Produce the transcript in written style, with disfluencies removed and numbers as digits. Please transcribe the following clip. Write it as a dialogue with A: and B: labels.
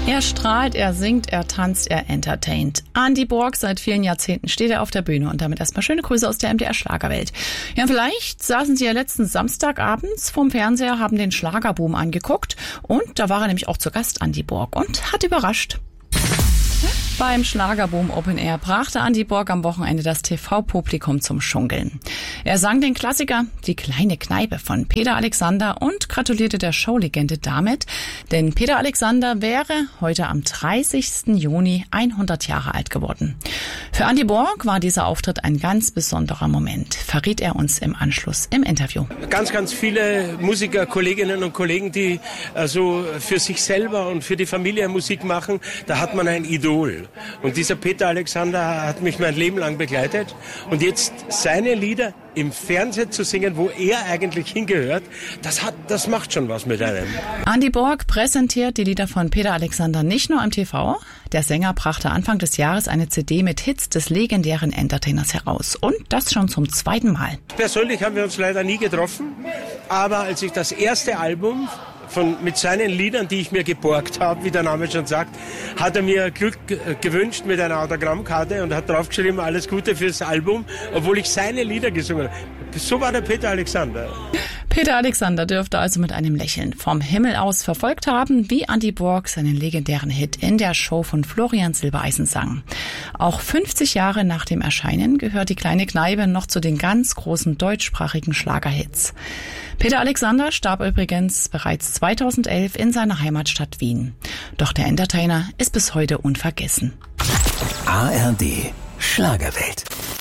A: Er strahlt, er singt, er tanzt, er entertaint. Andy Borg, seit vielen Jahrzehnten steht er auf der Bühne und damit erstmal schöne Grüße aus der MDR-Schlagerwelt. Ja, vielleicht saßen Sie ja letzten Samstagabends vorm Fernseher, haben den Schlagerboom angeguckt und da war er nämlich auch zu Gast, Andy Borg, und hat überrascht. Beim Schlagerboom Open Air brachte Andy Borg am Wochenende das TV-Publikum zum Schunkeln. Er sang den Klassiker Die kleine Kneipe von Peter Alexander und gratulierte der Showlegende damit, denn Peter Alexander wäre heute am 30. Juni 100 Jahre alt geworden. Für Andy Borg war dieser Auftritt ein ganz besonderer Moment, verriet er uns im Anschluss im Interview.
B: Ganz viele Musiker, Kolleginnen und Kollegen, die also für sich selber und für die Familie Musik machen, da hat man ein Idol. Und dieser Peter Alexander hat mich mein Leben lang begleitet. Und jetzt seine Lieder im Fernsehen zu singen, wo er eigentlich hingehört, das macht schon was mit einem.
A: Andy Borg präsentiert die Lieder von Peter Alexander nicht nur im TV. Der Sänger brachte Anfang des Jahres eine CD mit Hits des legendären Entertainers heraus. Und das schon zum zweiten Mal.
B: Persönlich haben wir uns leider nie getroffen. Aber als ich das erste Album mit seinen Liedern, die ich mir geborgt habe, wie der Name schon sagt, hat er mir Glück gewünscht mit einer Autogrammkarte und hat draufgeschrieben, alles Gute fürs Album, obwohl ich seine Lieder gesungen habe. So war der Peter Alexander.
A: Peter Alexander dürfte also mit einem Lächeln vom Himmel aus verfolgt haben, wie Andy Borg seinen legendären Hit in der Show von Florian Silbereisen sang. Auch 50 Jahre nach dem Erscheinen gehört die kleine Kneipe noch zu den ganz großen deutschsprachigen Schlagerhits. Peter Alexander starb übrigens bereits 2011 in seiner Heimatstadt Wien. Doch der Entertainer ist bis heute unvergessen.
C: ARD Schlagerwelt.